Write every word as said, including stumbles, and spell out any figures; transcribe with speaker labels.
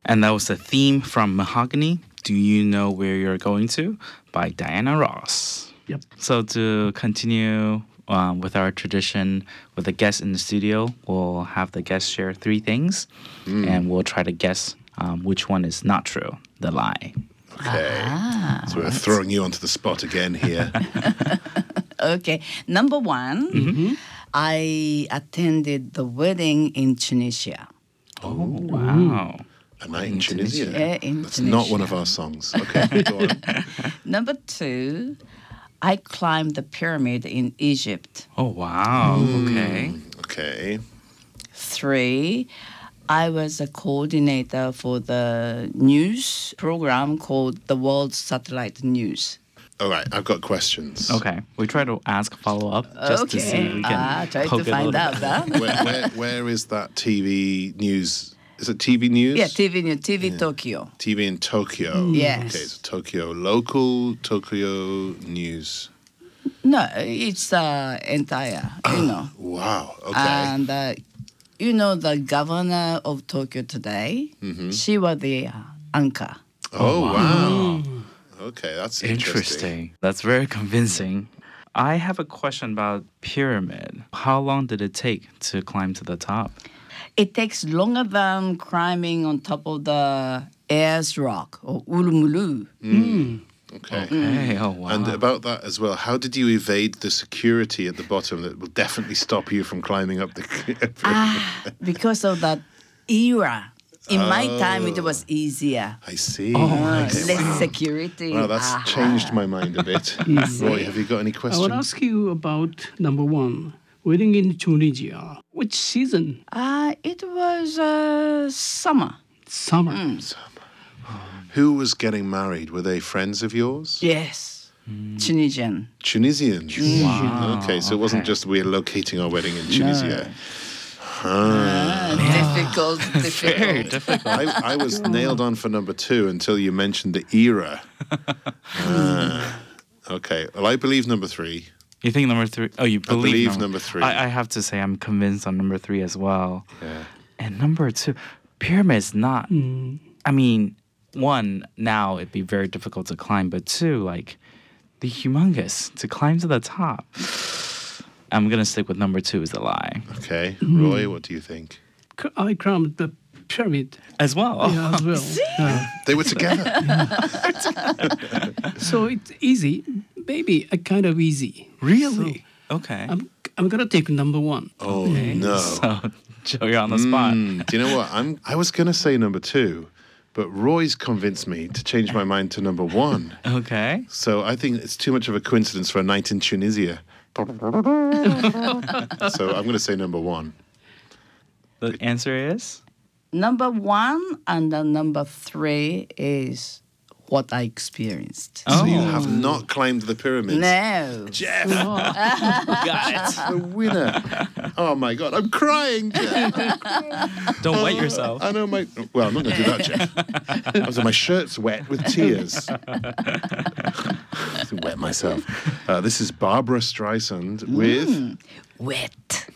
Speaker 1: And that was the theme from Mahogany, Do You Know Where You're Going To? By Diana Ross.
Speaker 2: Yep.
Speaker 1: So to continue um, with our tradition with the guest in the studio, we'll have the guest share three things, mm. and we'll try to guess um, which one is not true, the lie.
Speaker 3: Okay. Ah, so we're right. throwing you onto the spot again here.
Speaker 4: Okay. Number one,
Speaker 1: mm-hmm.
Speaker 4: I attended the wedding in Tunisia.
Speaker 1: Oh, wow.
Speaker 3: A night in, in Tunisia?
Speaker 4: Tunisia. Yeah, in
Speaker 3: That's
Speaker 4: Tunisia.
Speaker 3: not one of our songs. Okay, go on.
Speaker 4: Number two, I climbed the pyramid in Egypt.
Speaker 1: Oh, wow. Mm. Okay.
Speaker 3: Okay.
Speaker 4: Three, I was a coordinator for the news program called the World Satellite News.
Speaker 3: All right, I've got questions.
Speaker 1: Okay. We try to ask follow-up just
Speaker 4: okay.
Speaker 1: to see if we can
Speaker 4: ah, try to find out. Huh?
Speaker 3: where, where, where is that T V news? Is it T V news?
Speaker 4: Yeah, T V news. T V yeah. Tokyo.
Speaker 3: T V in Tokyo.
Speaker 4: Mm. Yes.
Speaker 3: Okay, so Tokyo. Local Tokyo news.
Speaker 4: No, it's uh, entire, you know.
Speaker 3: Wow, okay.
Speaker 4: And, uh, you know, the governor of Tokyo today,
Speaker 3: mm-hmm.
Speaker 4: she was the uh, anchor.
Speaker 3: Oh, wow. wow. Okay, that's interesting.
Speaker 1: Interesting. That's very convincing. I have a question about pyramid. How long did it take to climb to the top?
Speaker 4: It takes longer than climbing on top of the Ayers Rock or Ulumulu.
Speaker 3: Mm. Okay.
Speaker 1: Okay. Oh, wow.
Speaker 3: And about that as well, how did you evade the security at the bottom that will definitely stop you from climbing up the pyramid?
Speaker 4: Ah, because of that era. In oh. my time, it was easier.
Speaker 3: I see.
Speaker 1: Oh,
Speaker 4: uh,
Speaker 1: okay.
Speaker 4: Less
Speaker 3: wow.
Speaker 4: security.
Speaker 3: Wow, that's
Speaker 4: ah.
Speaker 3: changed my mind a bit. Roy, have you got any questions?
Speaker 2: I would ask you about number one, wedding in Tunisia. Which season?
Speaker 4: Uh, it was uh, summer.
Speaker 2: Summer.
Speaker 4: Mm.
Speaker 3: Summer. Who was getting married? Were they friends of yours?
Speaker 4: Yes. Mm. Tunisian.
Speaker 3: Tunisians?
Speaker 4: Mm.
Speaker 1: Wow.
Speaker 3: Okay, so
Speaker 1: okay.
Speaker 3: it wasn't just we're locating our wedding in Tunisia.
Speaker 4: No.
Speaker 3: Huh.
Speaker 4: Uh, difficult, difficult.
Speaker 1: Very difficult.
Speaker 3: I, I was nailed on for number two until you mentioned the era. uh, okay, well, I believe number three.
Speaker 1: You think number three? Oh, you believe,
Speaker 3: I believe
Speaker 1: number,
Speaker 3: number three.
Speaker 1: I, I have to say I'm convinced on number three as well.
Speaker 3: Yeah.
Speaker 1: And number two, pyramid's not.
Speaker 2: Mm.
Speaker 1: I mean, one, now it'd be very difficult to climb, but two, like, the humongous to climb to the top. I'm gonna stick with number two is a lie.
Speaker 3: Okay, Roy, what do you think?
Speaker 2: I climbed the pyramid
Speaker 1: as well.
Speaker 2: Yeah, as well. Uh,
Speaker 3: they were together.
Speaker 2: So it's easy, maybe a kind of easy.
Speaker 1: Really?
Speaker 2: So
Speaker 1: okay.
Speaker 2: I'm I'm gonna take number one.
Speaker 3: Oh
Speaker 1: okay.
Speaker 3: no!
Speaker 1: So, Joe, you're on the spot.
Speaker 3: Mm, do you know what? I'm. I was gonna say number two, but Roy's convinced me to change my mind to number one.
Speaker 1: Okay.
Speaker 3: So I think it's too much of a coincidence for a night in Tunisia. So I'm going to say number one.
Speaker 1: The answer is?
Speaker 4: Number one and the number three is what I experienced.
Speaker 3: Oh. So you
Speaker 1: Oh.
Speaker 3: have not climbed the pyramids?
Speaker 4: No.
Speaker 3: Jeff!
Speaker 1: Got
Speaker 3: it. The winner. Oh my God, I'm crying, Jeff.
Speaker 1: Don't
Speaker 3: oh,
Speaker 1: wet yourself.
Speaker 3: I know my... Well, I'm not going to do that, Jeff. I was, my shirt's wet with tears. To wet myself. Uh, this is Barbara Streisand with...
Speaker 4: Mm, wet.